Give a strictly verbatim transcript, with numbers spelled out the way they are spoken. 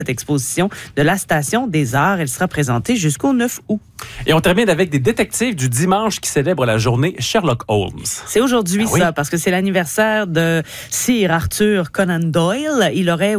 cette exposition de la Station des Arts. Elle sera présentée jusqu'au neuf août. Et on termine avec des détectives du dimanche qui célèbrent la journée Sherlock Holmes. C'est aujourd'hui, ah, oui? ça, parce que c'est l'anniversaire de Sir Arthur Conan Doyle. Il aurait